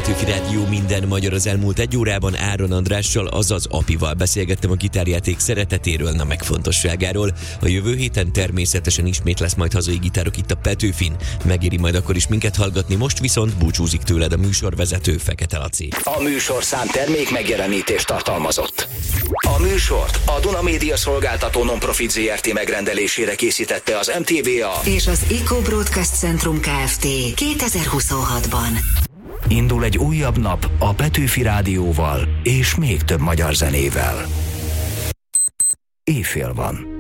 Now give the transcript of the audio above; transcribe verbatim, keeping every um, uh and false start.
Petőfi Rádió minden magyar az elmúlt egy órában. Áron Andrással, azaz Apival beszélgettem a gitárjáték szeretetéről, na meg fontosságáról. A jövő héten természetesen ismét lesz majd hazai gitárok itt a Petőfin. Megéri majd akkor is minket hallgatni, most viszont búcsúzik tőled a műsorvezető, Fekete Laci. A műsorszám termék megjelenítést tartalmazott. A műsort a Duna Média Szolgáltató Nonprofit zé er té megrendelésére készítette az em té vé á és az Eco Broadcast Centrum Kft. kétezer-huszonhatban. Indul egy újabb nap a Petőfi Rádióval és még több magyar zenével. Éjfél van.